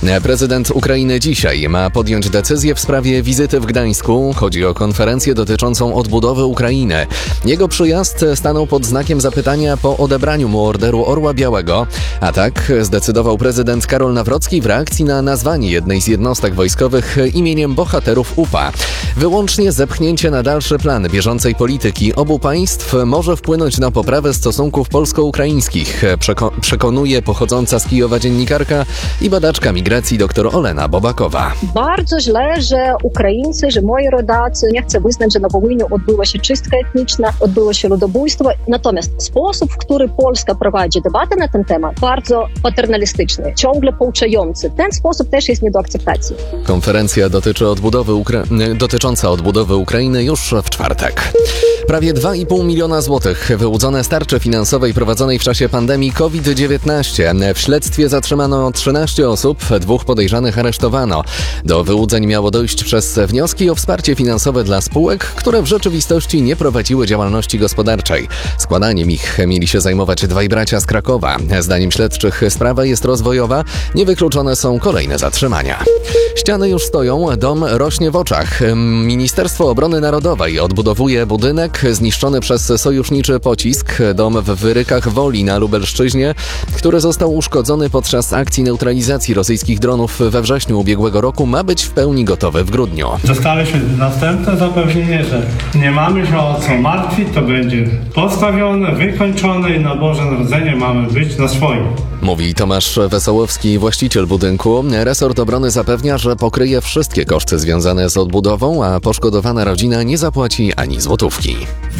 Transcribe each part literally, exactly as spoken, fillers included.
Prezydent Ukrainy dzisiaj ma podjąć decyzję w sprawie wizyty w Gdańsku. Chodzi o konferencję dotyczącą odbudowy Ukrainy. Jego przyjazd stanął pod znakiem zapytania po odebraniu mu Orderu Orła Białego. A tak zdecydował prezydent Karol Nawrocki w reakcji na nazwanie jednej z jednostek wojskowych imieniem bohaterów U P A. Wyłącznie zepchnięcie na dalszy plan bieżącej polityki obu państw może wpłynąć na poprawę stosunków polsko-ukraińskich, przeko- przekonuje pochodząca z Kijowa dziennikarka i badaczka migracji dr Olena Bobakowa. Bardzo źle, że Ukraińcy, że moi rodacy nie chcą wyznać, że na Wołyniu odbyła się czystka etniczna, odbyło się ludobójstwo. Natomiast sposób, w który Polska prowadzi debatę na ten temat, bardzo paternalistyczny, ciągle pouczający. Ten sposób też jest nie do akceptacji. Konferencja dotyczy odbudowy Ukra- dotycząca odbudowy Ukrainy już w czwartek. Prawie dwa i pół miliona złotych wyłudzone z tarczy finansowej prowadzonej w czasie pandemii COVID dziewiętnaście. W śledztwie zatrzymano trzynaście osób, dwóch podejrzanych aresztowano. Do wyłudzeń miało dojść przez wnioski o wsparcie finansowe dla spółek, które w rzeczywistości nie prowadziły działalności gospodarczej. Składaniem ich mieli się zajmować dwaj bracia z Krakowa. Zdaniem śledczych sprawa jest rozwojowa, niewykluczone są kolejne zatrzymania. Ściany już stoją, dom rośnie w oczach. Ministerstwo Obrony Narodowej odbudowuje budynek zniszczony przez sojuszniczy pocisk. Dom w Wyrykach Woli na Lubelszczyźnie, który został uszkodzony podczas akcji neutralizacji rosyjskich dronów we wrześniu ubiegłego roku, ma być w pełni gotowy w grudniu. Dostaliśmy następne zapewnienie, że nie mamy się o co martwić, to będzie postawione, wykończone i na Boże Narodzenie mamy być na swoim. Mówi Tomasz Wesołowski, właściciel budynku. Resort obrony zapewnia, że pokryje wszystkie koszty związane z odbudową, a poszkodowana rodzina nie zapłaci ani złotówki.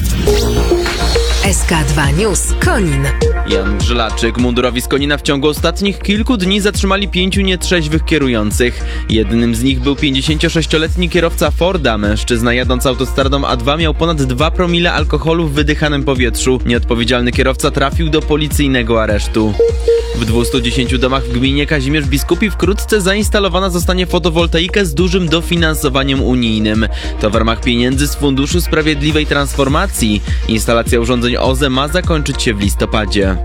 S K dwa News Konin. Jan Grzylaczyk. Mundurowi z Konina w ciągu ostatnich kilku dni zatrzymali pięciu nietrzeźwych kierujących. Jednym z nich był pięćdziesięciosześcioletni kierowca Forda. Mężczyzna jadąc autostradą A dwa miał ponad dwa promile alkoholu w wydychanym powietrzu. Nieodpowiedzialny kierowca trafił do policyjnego aresztu. W dwustu dziesięciu domach w gminie Kazimierz Biskupi wkrótce zainstalowana zostanie fotowoltaika z dużym dofinansowaniem unijnym. To w ramach pieniędzy z Funduszu Sprawiedliwej Transformacji. Instalacja urządzeń O Z E ma zakończyć się w listopadzie.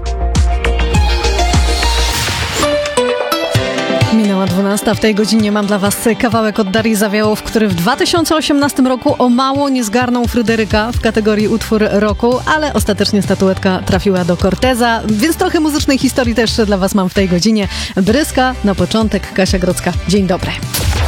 Minęła dwunasta. W tej godzinie mam dla Was kawałek od Darii Zawiałow, który w dwa tysiące osiemnastym roku o mało nie zgarnął Fryderyka w kategorii utwór roku, ale ostatecznie statuetka trafiła do Corteza, więc trochę muzycznej historii też dla Was mam w tej godzinie. Bryska na początek, Kasia Grodzka. Dzień dobry.